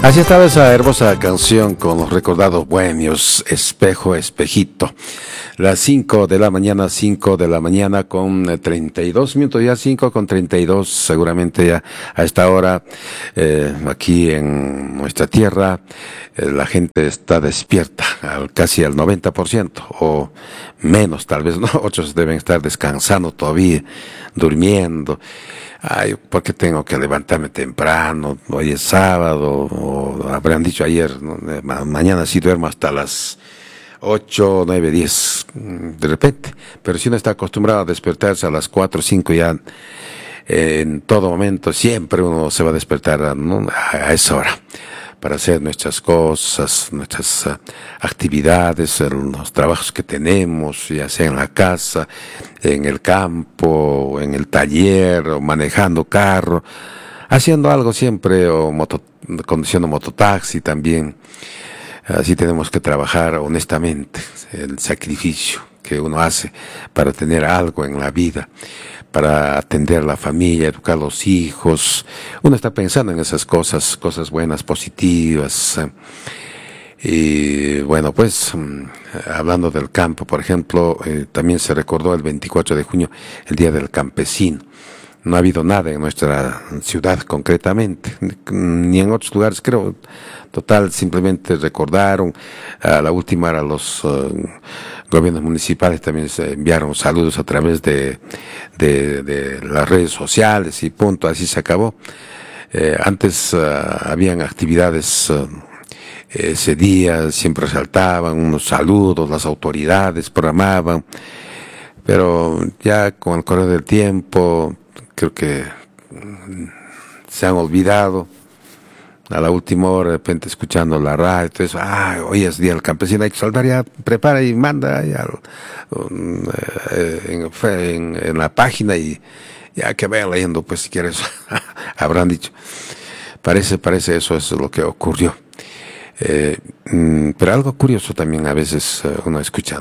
Así estaba esa hermosa canción con los recordados bohemios, Espejo, Espejito. Las 5 de la mañana, 5 de la mañana con 32 minutos, ya 5 con 32, seguramente ya a esta hora, aquí en nuestra tierra, la gente está despierta, casi al 90%, o menos tal vez, ¿no? Otros deben estar descansando todavía, durmiendo. Ay, ¿por qué tengo que levantarme temprano? Hoy es sábado, o habrán dicho ayer, ¿no? Mañana sí duermo hasta las 8, 9, 10, de repente. Pero si uno está acostumbrado a despertarse a las 4, 5 ya, en todo momento, siempre uno se va a despertar, ¿no? A esa hora, para hacer nuestras cosas, nuestras actividades, los trabajos que tenemos, ya sea en la casa, en el campo, en el taller, o manejando carro, haciendo algo siempre, o conduciendo mototaxi también. Así tenemos que trabajar honestamente, el sacrificio que uno hace para tener algo en la vida, para atender a la familia, educar a los hijos. Uno está pensando en esas cosas, cosas buenas, positivas. Y bueno, pues, hablando del campo, por ejemplo, también se recordó el 24 de junio, el Día del Campesino. No ha habido nada en nuestra ciudad concretamente, ni en otros lugares, creo. Total, simplemente recordaron. A la última hora los gobiernos municipales también se enviaron saludos a través de las redes sociales y punto, así se acabó. Antes habían actividades ese día, siempre resaltaban unos saludos, las autoridades programaban, pero ya con el correr del tiempo creo que se han olvidado. A la última hora, de repente, escuchando la radio, entonces, hoy es Día del Campesino, hay que saltar ya, prepara y manda ya, en la página, y ya que vayan leyendo, pues si quieres, habrán dicho. Parece eso es lo que ocurrió. Pero algo curioso también a veces uno escucha.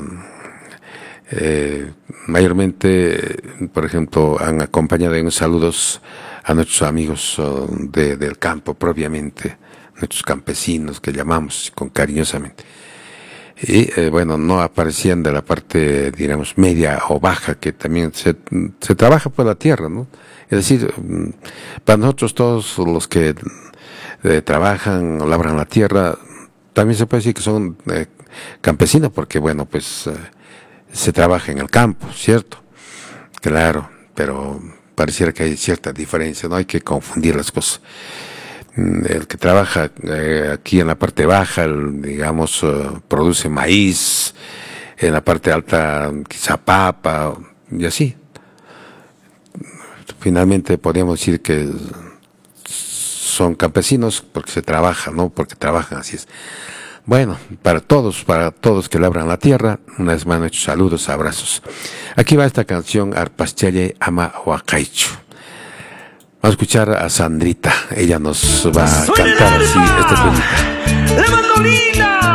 Mayormente, por ejemplo, han acompañado en saludos a nuestros amigos del campo propiamente, nuestros campesinos que llamamos con cariñosamente. Y bueno, no aparecían de la parte, digamos, media o baja, que también se trabaja por la tierra, ¿no? Es decir, para nosotros todos los que trabajan o labran la tierra, también se puede decir que son campesinos, porque bueno, pues se trabaja en el campo, ¿cierto? Claro, pero pareciera que hay cierta diferencia, no hay que confundir las cosas. El que trabaja aquí en la parte baja, digamos, produce maíz, en la parte alta quizá papa, y así. Finalmente podríamos decir que son campesinos porque se trabaja, no porque trabajan, así es. Bueno, para todos que labran la tierra, una vez más nuestros saludos, abrazos. Aquí va esta canción, Arpaschelle Ama Huacaicho. Vamos a escuchar a Sandrita, ella nos va a cantar así este temita. ¡La mandolina!